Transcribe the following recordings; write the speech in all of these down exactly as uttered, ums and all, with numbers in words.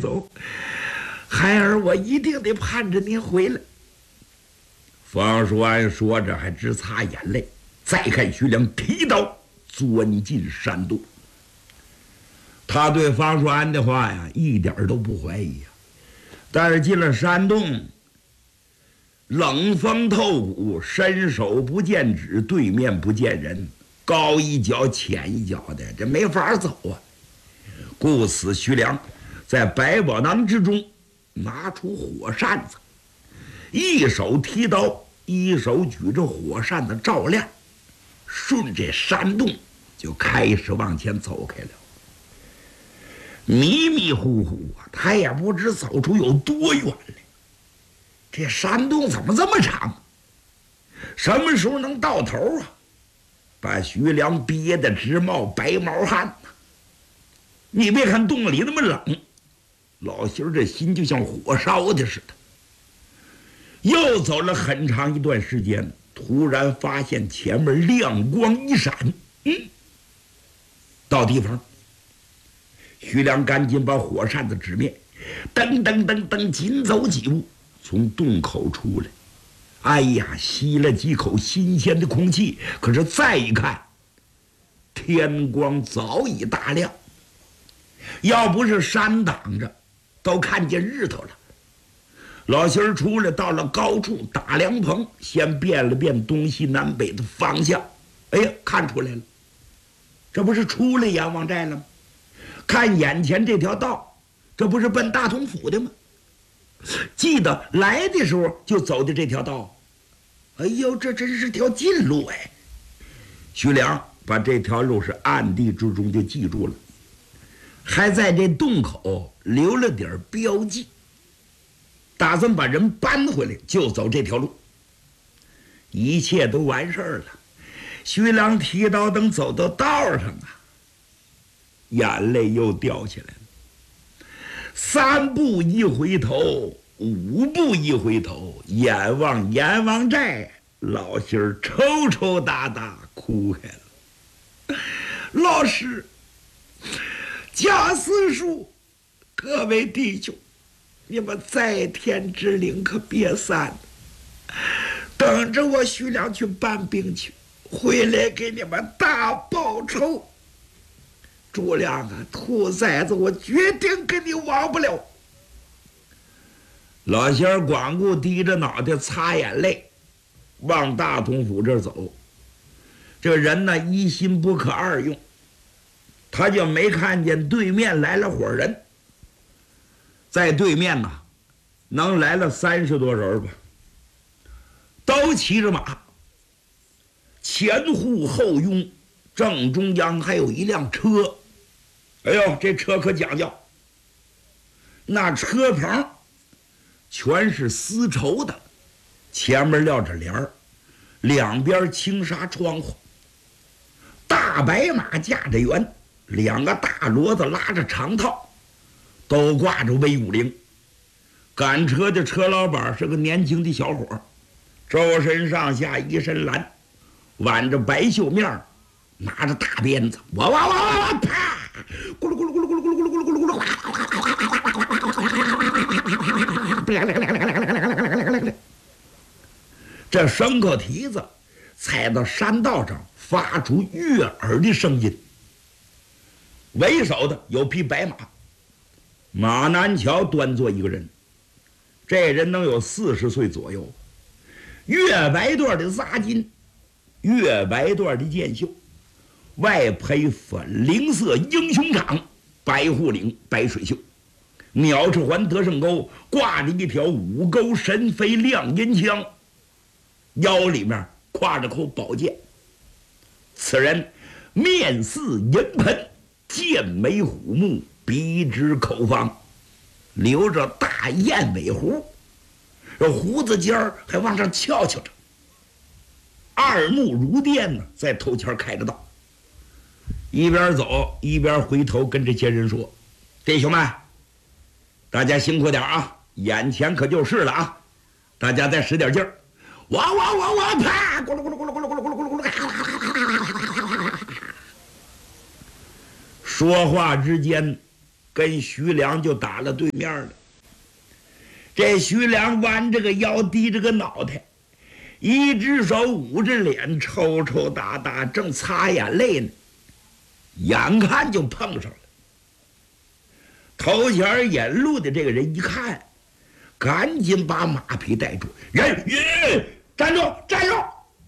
走，孩儿，我一定得盼着您回来。方叔安说着，还直擦眼泪。再看徐良提刀钻进山洞，他对方叔安的话呀一点都不怀疑呀。但是进了山洞，冷风透骨，伸手不见指，对面不见人，高一脚浅一脚的，这没法走啊。故此，徐良在百宝囊之中拿出火扇子，一手提刀，一手举着火扇子照亮，顺着山洞就开始往前走开了。迷迷糊糊啊，他也不知走出有多远来。这山洞怎么这么长？什么时候能到头啊？把徐良憋得直冒白毛汗呢。你别看洞里那么冷，老心儿这心就像火烧的似的。又走了很长一段时间，突然发现前面亮光一闪，嗯，到地方。徐良赶紧把火扇子指灭，噔噔噔噔，紧走几步，从洞口出来。哎呀，吸了几口新鲜的空气，可是再一看，天光早已大亮，要不是山挡着，都看见日头了。老心儿出来，到了高处打凉棚，先辨了辨东西南北的方向。哎呀，看出来了，这不是出了阎王寨了吗？看眼前这条道，这不是奔大同府的吗？记得来的时候就走的这条道。哎呦，这真是条近路哎！徐良把这条路是暗地之中就记住了，还在这洞口留了点标记，打算把人搬回来就走这条路。一切都完事儿了，徐良提刀等走到道上啊，眼泪又掉下来了。三步一回头，五步一回头，眼望阎王寨，老心儿抽抽搭搭哭开了。老师，贾四叔，各位弟兄，你们在天之灵可别散，等着我徐良去办兵去，回来给你们大报仇。朱亮啊，兔崽子，我决定跟你忘不了。老仙儿光顾低着脑袋擦眼泪，往大同府这儿走。这人呢，一心不可二用，他就没看见对面来了伙人。在对面呢，能来了三十多人吧，都骑着马，前呼后拥，正中央还有一辆车。哎呦，这车可讲究，那车棚全是丝绸的，前面撂着帘儿，两边青纱窗户，大白马驾着辕，两个大骡子拉着长套，都挂着威武铃。赶车的车老板是个年轻的小伙，周身上下一身蓝，挽着白袖面，拿着大鞭子，哇哇哇哇哇，啪，咕噜咕噜咕噜咕噜咕噜咕噜咕噜咕噜咕噜，这牲口蹄子踩到山道上，发出悦耳的声音。为首的有匹白马，马南桥端坐一个人，这人能有四十岁左右，月白段的扎巾，月白段的箭袖，外配粉绫色英雄掌，白护领白水袖，鸟翅环得胜钩，挂着一条五钩神飞亮银枪，腰里面挎着口宝剑。此人面似银盆，剑眉虎目，鼻直口方，留着大燕尾胡，这胡子尖儿还往上翘翘着，二目如电呢，在头前开着道，一边走一边回头跟这些人说：“弟兄们，大家辛苦点啊，眼前可就是了啊，大家再使点劲儿，哇哇哇哇，啪，咕噜咕噜咕噜咕噜咕噜咕噜咕噜咕噜。”说话之间， 跟徐良就打了对面了。这徐良弯着个腰，低着个脑袋，一只手捂着脸，抽抽搭搭，正擦眼泪呢，眼看就碰上了。头前引路的这个人一看，赶紧把马匹带住，人人站住，站住！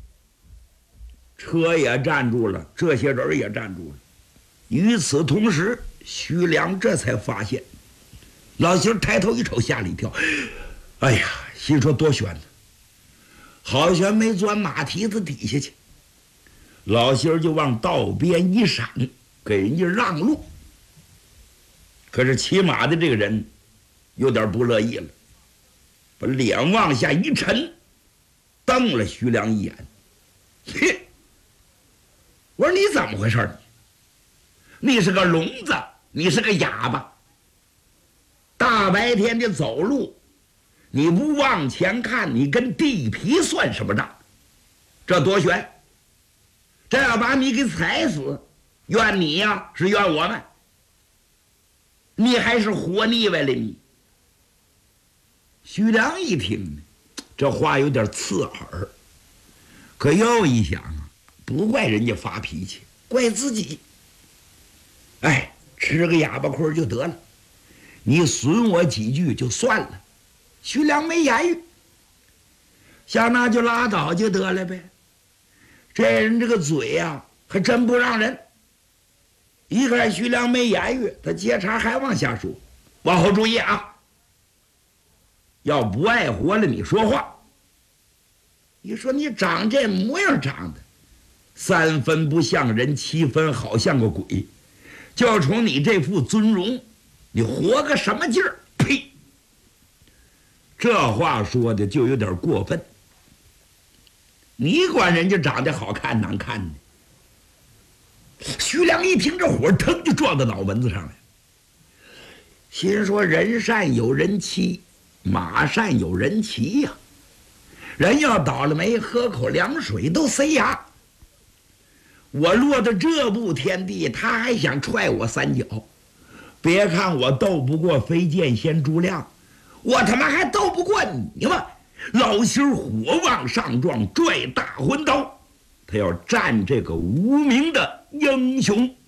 车也站住了，这些人也站住了。与此同时，徐良这才发现，老邢抬头一瞅，吓了一跳。哎呀，心说多悬呢，好悬没钻马蹄子底下去。老邢就往道边一闪，给人家让路。可是骑马的这个人有点不乐意了，把脸往下一沉，瞪了徐良一眼。嘿，我说你怎么回事你？你是个聋子，你是个哑巴。大白天的走路，你不往前看，你跟地皮算什么账？这多悬！这要把你给踩死，怨你呀，是怨我们？你还是活腻歪了你。徐良一听，这话有点刺耳，可又一想啊，不怪人家发脾气，怪自己。哎，吃个哑巴亏就得了，你损我几句就算了。徐良没言语，想那就拉倒就得了呗。这人这个嘴呀、啊，还真不让人。一看徐良没言语，他接茬还往下说：“往后注意啊，要不爱活了你说话。你说你长这模样长的，三分不像人，七分好像个鬼。就冲你这副尊容，你活个什么劲儿？呸！这话说的就有点过分。你管人家长得好看难看呢？”徐良一听这火，腾就撞到脑门子上来，心说人善有人欺，马善有人骑呀、啊。人要倒了霉，喝口凉水都塞牙。我落到这步天地，他还想踹我三脚。别看我斗不过飞剑仙朱亮，我他妈还斗不过你吗？老心火往上撞，拽大魂刀，他要战这个无名的英雄。